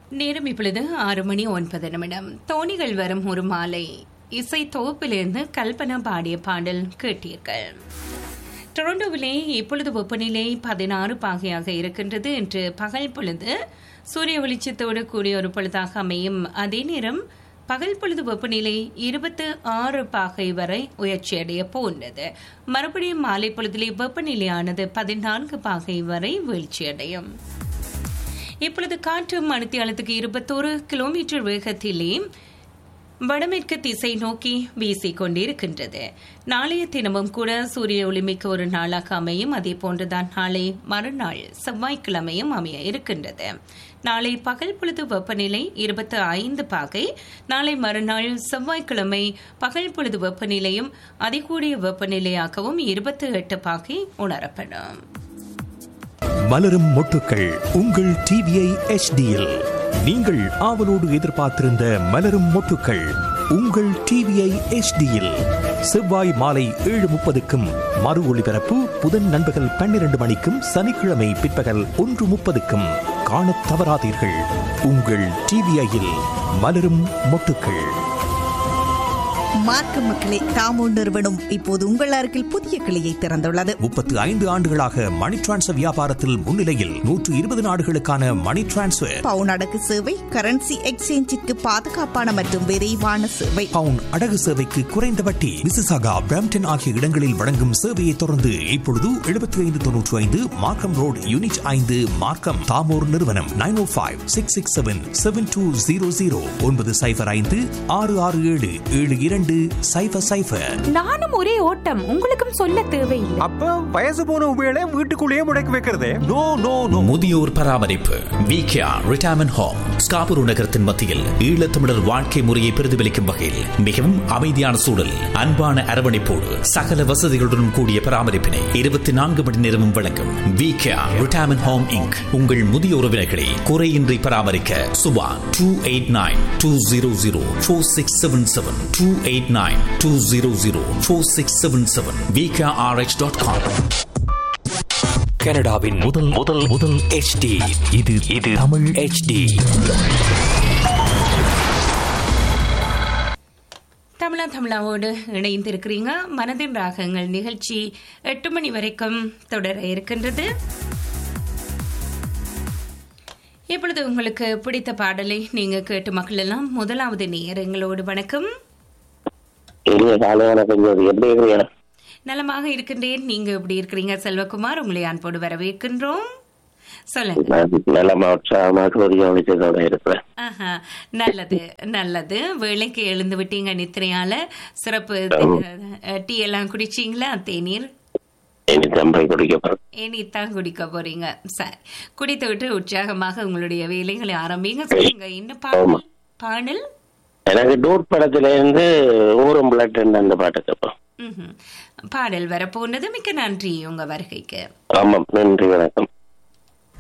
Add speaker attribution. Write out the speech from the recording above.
Speaker 1: நேரம் இப்பொழுது 6:09. தோணிகள் வரும் ஒரு மாலை இசை தொகுப்பிலிருந்து கல்பனா பாடிய பாடல் கேட்டீர்கள். டொரண்டோவிலே இப்பொழுது வெப்பநிலை 16 பாகையாக இருக்கின்றது. இன்று பகல் பொழுது சூரிய வெளிச்சத்தோடு கூடிய ஒரு பொழுதாக அமையும். அதே நேரம் பகல் பொழுது வெப்பநிலை 26 பாகை வரை உயர்ச்சியடைய போன்றது. மறுபடியும் மாலை பொழுதிலே வெப்பநிலையானது 14 பாகை வரை வீழ்ச்சியடையும். இப்பொழுது காற்று மணித்தியாலத்துக்கு 21 கிலோமீட்டர் வேகத்திலே வடமேற்கு திசை நோக்கி வீசிக் கொண்டிருக்கின்றது. நாளைய தினமும் கூட சூரிய ஒளிமிக்க ஒரு நாளாக அமையும். அதே போன்றுதான் நாளை மறுநாள் செவ்வாய்க்கிழமையும் அமைய இருக்கின்றது. நாளை பகல் பொழுது வெப்பநிலை 25 பாகை, நாளை மறுநாள் செவ்வாய்க்கிழமை பகல் பொழுது வெப்பநிலையும் அதிகூடிய வெப்பநிலையாகவும் 28 பாகை உணரப்படும்.
Speaker 2: மலரும் மொட்டுக்கள் உங்கள் டிவிஐ HDயில் நீங்கள் ஆவலோடு எதிர்பார்த்திருந்த மலரும் மொட்டுக்கள் உங்கள் டிவிஐ HDயில் செவ்வாய் மாலை 7:30க்கும் மறு ஒளிபரப்பு புதன் நண்பகல் 12 மணிக்கும் சனிக்கிழமை பிற்பகல் 1:30க்கும் காணத் தவறாதீர்கள். உங்கள் டிவிஐயில் மலரும் மொட்டுக்கள்.
Speaker 3: மார்க்க மக்களே, தாமோ நிறுவனம் இப்போது உங்கள் அருகில் புதிய கிளையை திறந்துள்ளது.
Speaker 2: 35 ஆண்டுகளாக மணி டிரான்ஸ்ஃபர் வியாபாரத்தில் முன்னிலையில் 120 நாடுகளுக்கான மணி டிரான்ஸ்ஃபர்,
Speaker 3: பவுன் அடகு சேவை, கரன்சி எக்ஸ்சேஞ்சிற்கு பாதுகாப்பான மற்றும் விரைவான சேவை,
Speaker 2: பவுன் அடகு சேவைக்கு குறைந்த வட்டி, மிசிசாகா, பிரம்ப்டன் ஆகிய இடங்களில் வழங்கும் சேவையை தொடர்ந்து இப்பொழுது 7595 மார்க்கம் ரோடு யூனிட் 5 மார்க்கம். தாமோர் நிறுவனம் 905-667-7200 905-667-7200.
Speaker 4: நானும் ஒரே ஓட்டம், உங்களுக்கும் சொல்ல தேவையில்லை.
Speaker 5: அப்ப வயசு போன உபயோக வீட்டுக்குள்ளேயே முடக்கி வைக்கிறதே.
Speaker 2: No no no.
Speaker 6: முதியோர் பராமரிப்பு விகேஆர் ரிட்டையர்மென்ட் ஹோம் ஸ்காபுரு நகரத்தின் மத்தியில் ஈழத்தமிழர் வாழ்க்கை முறையை பிரதிபலிக்கும் வகையில் மிகவும் அமைதியான சூழல், அன்பான அரவணைப்போடு சகல வசதிகளுடன் கூடிய பராமரிப்பினை 24 மணி நேரமும் வழங்கும் விகேஆர் ரிட்டையர்மென்ட் ஹோம் இன்க். உங்கள் முதிய உறவினர்களை குறையின்றி பராமரிக்க சுபா 289-200-4677 289-200-4677 VKRH.com.
Speaker 2: கனடாவின் முதல் HD. இது தமிழ் HD.
Speaker 1: தமிழாவோடு இணைந்திருக்கிறீங்க. மனதின் ராகங்கள் நிகழ்ச்சி 8 மணி வரைக்கும் தொடர இருக்கின்றது. இப்பொழுது உங்களுக்கு பிடித்த பாடலை நீங்க கேட்டு மக்கள் எல்லாம் முதலாவது நேரங்களோடு வணக்கம். நலமாக இருக்கின்றேன். நீங்க எப்படி இருக்கிறீங்க செல்வகுமார்? உங்களை அன்போடு வரவேற்கின்றோம். சொல்லுங்க. நல்லது நல்லது. வேலைக்கு எழுந்து விட்டீங்க நித்திரையால. சிறப்பு. டீ எல்லாம் குடிச்சீங்களா? தேநீர் இனித்தான் குடிக்க போறீங்க. சரி, குடித்து விட்டு உற்சாகமாக உங்களுடைய வேலைகளை ஆரம்பிங்க. சொல்லுங்க, என்ன பாடல்?
Speaker 7: எனக்கு டூட் படத்துல இருந்து ஊரும் பிளட் அந்த பாட்டு கேட்போம்.
Speaker 1: பாடல் வரப்போனது. மிக்க நன்றி உங்க வருகைக்கு.
Speaker 7: ஆமாம், நன்றி, வணக்கம்.